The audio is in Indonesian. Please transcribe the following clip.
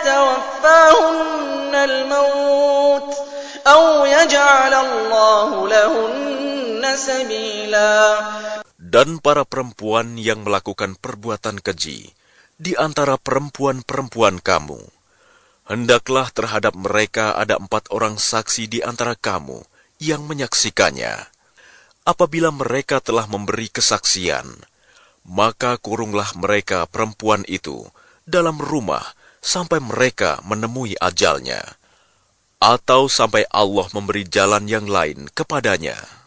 يتوفاهن الموت أو يجعل الله لهن سبيلا. Dan para perempuan yang melakukan perbuatan keji di antara perempuan-perempuan kamu, hendaklah terhadap mereka ada 4 orang saksi di antara kamu yang menyaksikannya. Apabila mereka telah memberi kesaksian, maka kurunglah mereka perempuan itu dalam rumah sampai mereka menemui ajalnya, atau sampai Allah memberi jalan yang lain kepadanya.